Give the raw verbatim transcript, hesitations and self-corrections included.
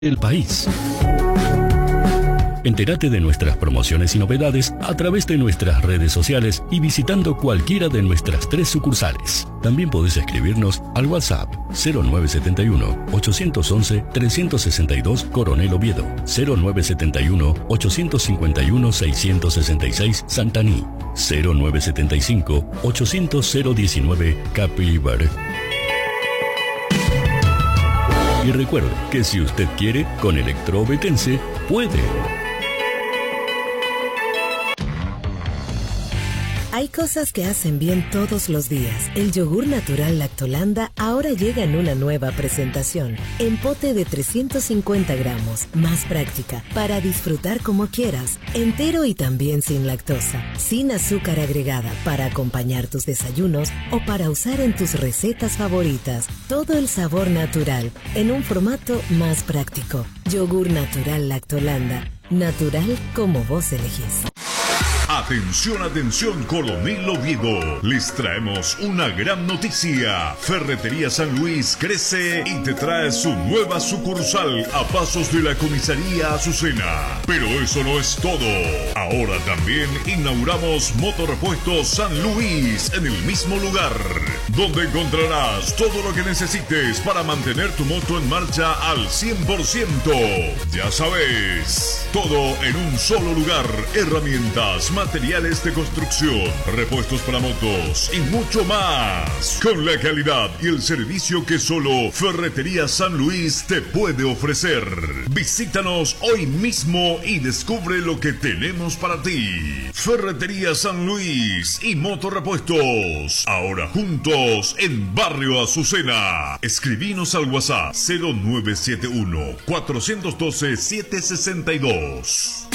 el país. Entérate de nuestras promociones y novedades a través de nuestras redes sociales y visitando cualquiera de nuestras tres sucursales. También podés escribirnos al WhatsApp cero nueve siete uno, ocho once, tres seis dos Coronel Oviedo, cero nueve siete uno, ocho cinco uno, seis seis seis Santaní, cero nueve siete cinco, ochocientos, cero diecinueve Capilbar. Y recuerde que si usted quiere, con Electroovetense puede. Hay cosas que hacen bien todos los días. El yogur natural Lactolanda ahora llega en una nueva presentación. En pote de trescientos cincuenta gramos, más práctica, para disfrutar como quieras. Entero y también sin lactosa. Sin azúcar agregada, para acompañar tus desayunos o para usar en tus recetas favoritas. Todo el sabor natural, en un formato más práctico. Yogur natural Lactolanda. Natural como vos elegís. Atención, atención, Coronel Oviedo. Les traemos una gran noticia. Ferretería San Luis crece y te trae su nueva sucursal a pasos de la comisaría Azucena. Pero eso no es todo. Ahora también inauguramos Motorrepuestos San Luis en el mismo lugar, donde encontrarás todo lo que necesites para mantener tu moto en marcha al cien por ciento. Ya sabes, todo en un solo lugar. Herramientas, materiales de construcción, repuestos para motos y mucho más, con la calidad y el servicio que solo Ferretería San Luis te puede ofrecer. Visítanos hoy mismo y descubre lo que tenemos para ti. Ferretería San Luis y Motorrepuestos, ahora juntos en Barrio Azucena. Escribinos al WhatsApp cero nueve siete uno, cuatro uno dos, siete seis dos.